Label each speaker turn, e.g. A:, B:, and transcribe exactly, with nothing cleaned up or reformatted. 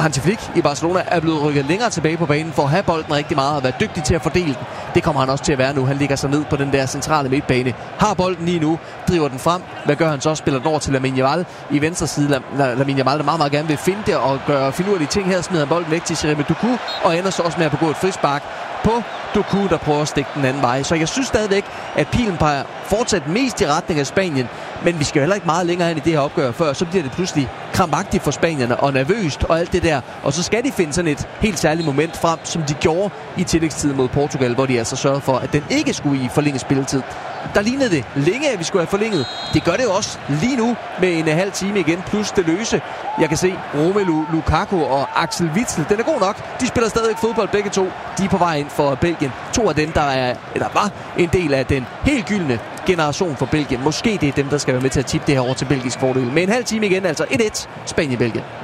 A: Hansi Flick i Barcelona er blevet rykket længere tilbage på banen for at have bolden rigtig meget og være dygtig til at fordele den. Det kommer han også til at være nu. Han ligger sig ned på den der centrale midtbane. Har bolden lige nu, driver den frem. Hvad gør han så? Spiller den over til Lamine Yamal i venstre side. Lamine Yamal, der meget, meget gerne vil finde det og gøre finurlige ting her. Smider bolden væk til Jeremy Doku og ender så også med at begå et frispark på Doku, der prøver at stikke den anden vej. Så jeg synes stadigvæk, at pilen peger fortsat mest i retning af Spanien. Men vi skal jo heller ikke meget længere hen i det her opgør, før så bliver det pludselig krampagtigt for spanierne og nervøst og alt det der. Og så skal de finde sådan et helt særligt moment frem, som de gjorde i tillægstiden mod Portugal, hvor de altså sørgede for, at den ikke skulle i forlænget spilletid. Der lignede det længe, at vi skulle have forlænget. Det gør det jo også lige nu med en halv time igen, plus det løse. Jeg kan se Romelu Lukaku og Axel Witsel. Den er god nok. De spiller stadig fodbold begge to. De er på vej ind for Belgien. To af dem, der, er, eller var en del af den helt gyldne generation for Belgien. Måske det er dem, der skal være med til at tippe det her over til belgisk fordel. Med en halv time igen, altså et et Spanien-Belgien.